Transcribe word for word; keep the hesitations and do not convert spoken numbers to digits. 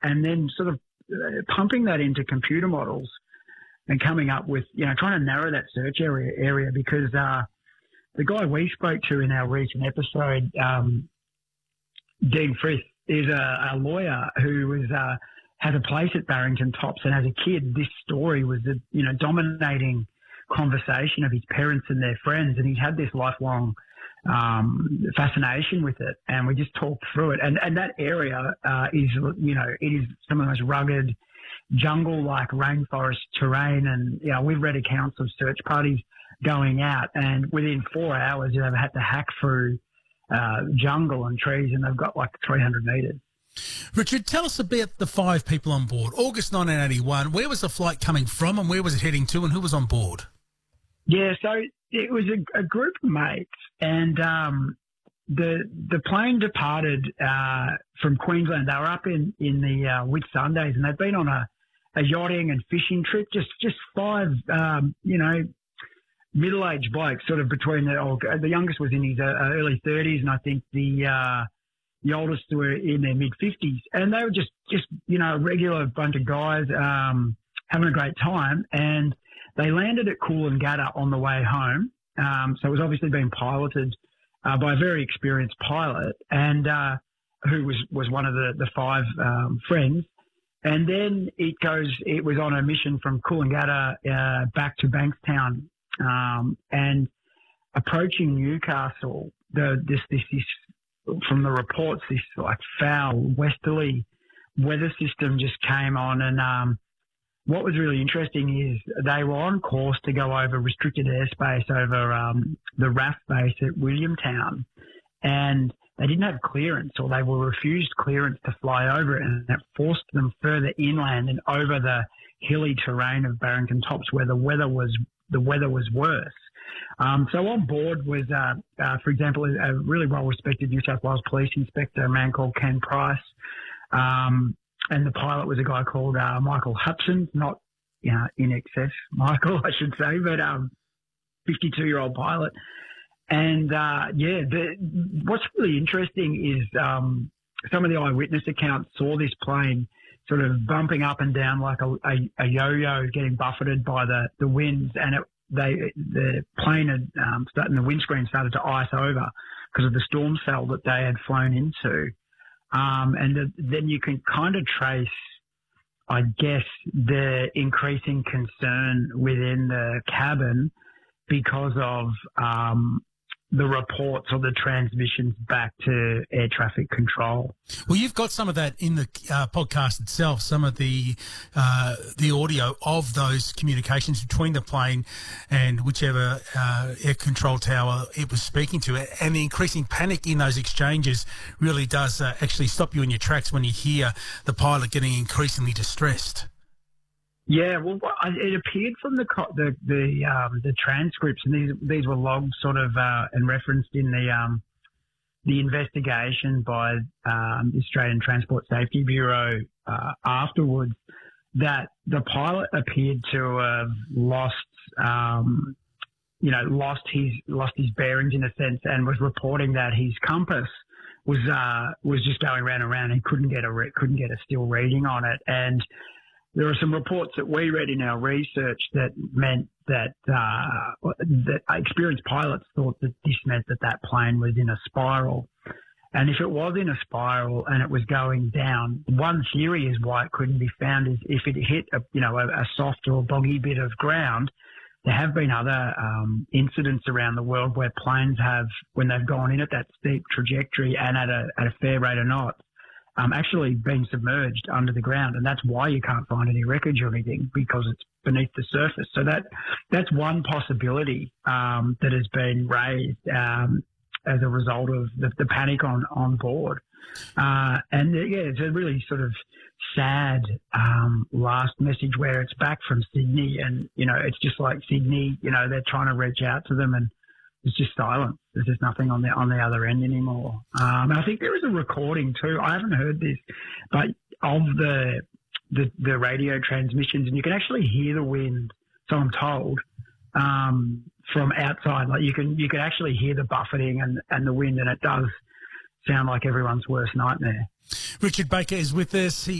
and then sort of uh, pumping that into computer models and coming up with, you know, trying to narrow that search area, area because uh, the guy we spoke to in our recent episode, um, Dean Frith, is a, a lawyer who was uh, has a place at Barrington Tops, and as a kid, this story was the, you know, dominating conversation of his parents and their friends, and he's had this lifelong um, fascination with it, and we just talked through it. And, and that area uh, is, you know, it is some of the most rugged jungle-like rainforest terrain, and, you know, we've read accounts of search parties going out, and within four hours, you know, they've had to hack through uh, jungle and trees, and they've got like three hundred metres. Richard, tell us about the five people on board. August nineteen eighty-one, where was the flight coming from and where was it heading to, and who was on board? Yeah, so it was a, a group of mates, and um, the the plane departed uh, from Queensland. They were up in, in the uh, Whitsundays, and they'd been on a, a yachting and fishing trip, just, just five, um, you know, middle-aged blokes, sort of between the, oh, the youngest was in his uh, early thirties, and I think the uh, the oldest were in their mid-fifties. And they were just, just, you know, a regular bunch of guys um, having a great time. And they landed at Coolangatta on the way home. Um, so it was obviously being piloted uh, by a very experienced pilot, and uh, who was, was one of the, the five um, friends. And then it goes, it was on a mission from Coolangatta uh, back to Bankstown. Um, and approaching Newcastle, the, this, this, this, from the reports, this like foul westerly weather system just came on. And um, what was really interesting is they were on course to go over restricted airspace over um, the R A F base at Williamtown, and they didn't have clearance, or they were refused clearance to fly over it, and that forced them further inland and over the hilly terrain of Barrington Tops, where the weather was the weather was worse. Um, so on board was, uh, uh, for example, a really well-respected New South Wales Police Inspector, a man called Ken Price, um, and the pilot was a guy called uh, Michael Hutchins, not you know, in excess Michael, I should say, but um, fifty-two-year-old pilot. And, uh, yeah, the, what's really interesting is um, some of the eyewitness accounts saw this plane sort of bumping up and down like a, a, a yo-yo, getting buffeted by the, the winds, and it, they the plane had um, started, the windscreen started to ice over because of the storm cell that they had flown into. Um, and the, then you can kind of trace, I guess, the increasing concern within the cabin because of um, the reports or the transmissions back to air traffic control. Well, you've got some of that in the uh, podcast itself, some of the uh, the audio of those communications between the plane and whichever uh, air control tower it was speaking to. And the increasing panic in those exchanges really does uh, actually stop you in your tracks when you hear the pilot getting increasingly distressed. Yeah, well, it appeared from the the the, um, the transcripts, and these these were logged sort of uh, and referenced in the um, the investigation by um, the Australian Transport Safety Bureau uh, afterwards, that the pilot appeared to have lost, um, you know, lost his lost his bearings in a sense, and was reporting that his compass was uh, was just going round and round. He couldn't get a re- couldn't get a still reading on it, and there are some reports that we read in our research that meant that uh, that experienced pilots thought that this meant that that plane was in a spiral. And if it was in a spiral and it was going down, one theory is why it couldn't be found is if it hit a, you know, a, a soft or boggy bit of ground. There have been other um, incidents around the world where planes have, when they've gone in at that steep trajectory and at a at a fair rate of knots, Um, actually being submerged under the ground, and that's why you can't find any wreckage or anything, because it's beneath the surface. So that that's one possibility um, that has been raised um, as a result of the, the panic on on board. Uh, and yeah, it's a really sort of sad um, last message where it's back from Sydney, and you know it's just like Sydney. You know they're trying to reach out to them, and it's just silence. There's just nothing on the on the other end anymore. Um, and I think there is a recording too. I haven't heard this, but of the, the the radio transmissions, and you can actually hear the wind. So I'm told um, from outside, like you can you can actually hear the buffeting and, and the wind, and it does sound like everyone's worst nightmare. Richard Baker is with us. He